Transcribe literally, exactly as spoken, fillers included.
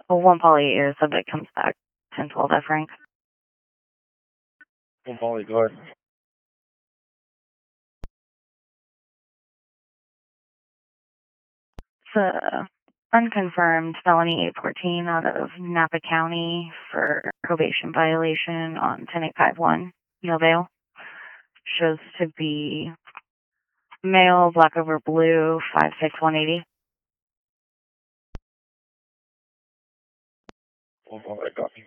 Well, one poly, your subject comes back ten twelve F rank. One poly, go ahead. It's a unconfirmed felony eight fourteen out of Napa County for probation violation on ten eight five one, no bail. Shows to be male, black over blue, five six one eighty. One poly, copy.